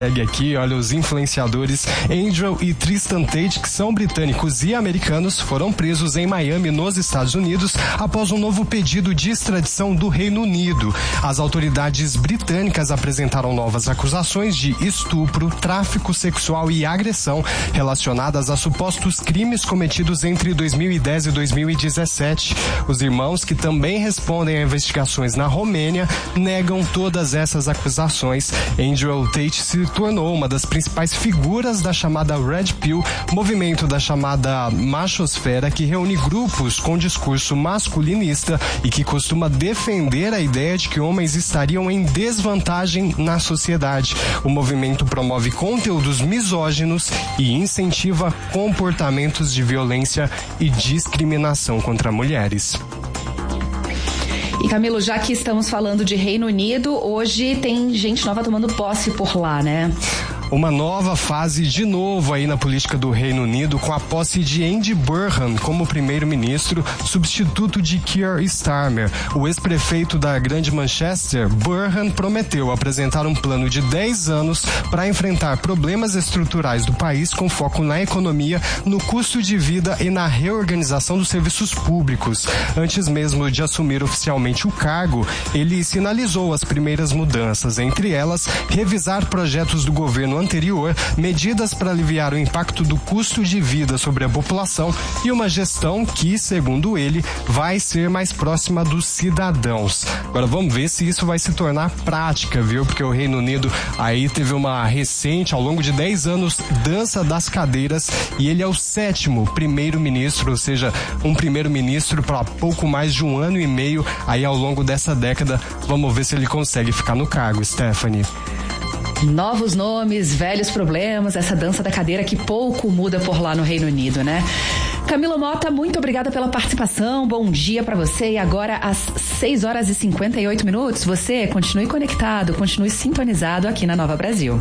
Aqui, olha, os influenciadores Andrew e Tristan Tate, que são britânicos e americanos, foram presos em Miami, nos Estados Unidos, após um novo pedido de extradição do Reino Unido. As autoridades britânicas apresentaram novas acusações de estupro, tráfico sexual e agressão relacionadas a supostos crimes cometidos entre 2010 e 2017. Os irmãos, que também respondem a investigações na Romênia, negam todas essas acusações. Andrew Tate se tornou uma das principais figuras da chamada Red Pill, movimento da chamada machosfera, que reúne grupos com discurso masculinista e que costuma defender a ideia de que homens estariam em desvantagem na sociedade. O movimento promove conteúdos misóginos e incentiva comportamentos de violência e discriminação contra mulheres. E Camilo, já que estamos falando de Reino Unido, hoje tem gente nova tomando posse por lá, né? Uma nova fase de novo aí na política do Reino Unido, com a posse de Andy Burnham como primeiro-ministro, substituto de Keir Starmer. O ex-prefeito da Grande Manchester, Burnham, prometeu apresentar um plano de 10 anos para enfrentar problemas estruturais do país, com foco na economia, no custo de vida e na reorganização dos serviços públicos. Antes mesmo de assumir oficialmente o cargo, ele sinalizou as primeiras mudanças, entre elas, revisar projetos do governo anterior, medidas para aliviar o impacto do custo de vida sobre a população e uma gestão que, segundo ele, vai ser mais próxima dos cidadãos. Agora vamos ver se isso vai se tornar prática, viu? Porque o Reino Unido aí teve uma recente, ao longo de 10 anos, dança das cadeiras, e ele é o 7º primeiro-ministro, ou seja, um primeiro-ministro para pouco mais de 1 ano e meio aí ao longo dessa década. Vamos ver se ele consegue ficar no cargo, Stephanie. Novos nomes, velhos problemas, essa dança da cadeira que pouco muda por lá no Reino Unido, né? Camilo Mota, muito obrigada pela participação, bom dia pra você. E agora às 6h58, você continue conectado, continue sintonizado aqui na Nova Brasil.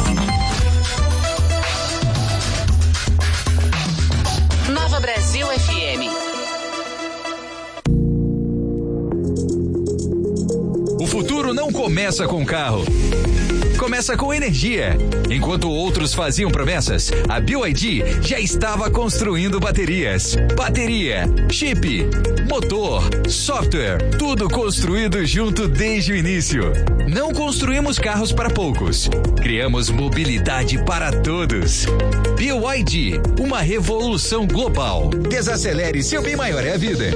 Nova Brasil FM. O futuro não começa com carro. Começa com energia. Enquanto outros faziam promessas, a BYD já estava construindo baterias. Bateria, chip, motor, software, tudo construído junto desde o início. Não construímos carros para poucos. Criamos mobilidade para todos. BYD, uma revolução global. Desacelere, seu bem maior é a vida.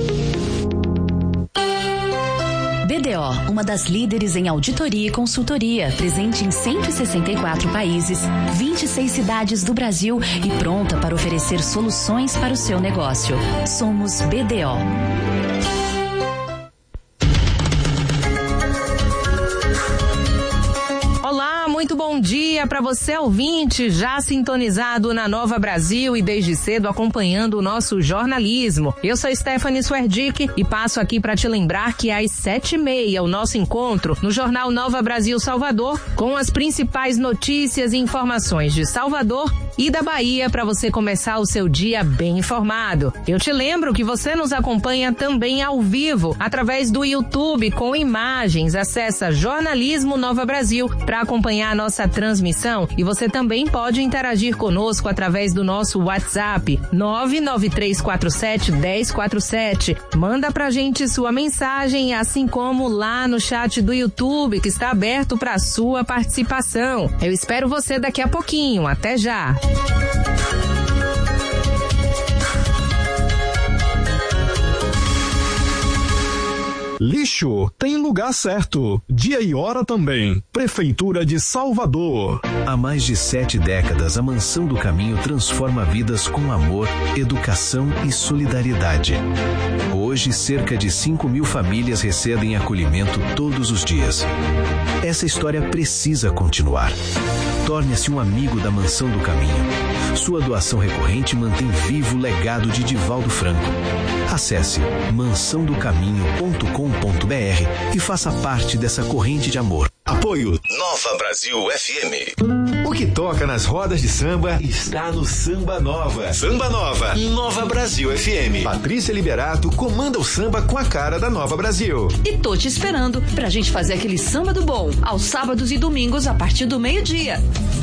BDO, uma das líderes em auditoria e consultoria, presente em 164 países, 26 cidades do Brasil e pronta para oferecer soluções para o seu negócio. Somos BDO. Muito bom dia para você, ouvinte, já sintonizado na Nova Brasil e desde cedo acompanhando o nosso jornalismo. Eu sou Stephanie Swerdick e passo aqui para te lembrar que às 7h30 o nosso encontro no Jornal Nova Brasil Salvador, com as principais notícias e informações de Salvador e da Bahia para você começar o seu dia bem informado. Eu te lembro que você nos acompanha também ao vivo através do YouTube com imagens. Acessa Jornalismo Nova Brasil para acompanhar a nossa transmissão, e você também pode interagir conosco através do nosso WhatsApp 993471047. Manda pra gente sua mensagem, assim como lá no chat do YouTube, que está aberto para sua participação. Eu espero você daqui a pouquinho. Até já! Lixo tem lugar certo. Dia e hora também. Prefeitura de Salvador. Há mais de 7 décadas, a Mansão do Caminho transforma vidas com amor, educação e solidariedade. Hoje, cerca de 5.000 famílias recebem acolhimento todos os dias. Essa história precisa continuar. Torne-se um amigo da Mansão do Caminho. Sua doação recorrente mantém vivo o legado de Divaldo Franco. Acesse mansãodocaminho.com.br e faça parte dessa corrente de amor. Apoio Nova Brasil FM. O que que toca nas rodas de samba está no Samba Nova. Samba Nova, Nova Brasil FM. Patrícia Liberato comanda o samba com a cara da Nova Brasil. E tô te esperando pra gente fazer aquele samba do bom, aos sábados e domingos a partir do meio-dia.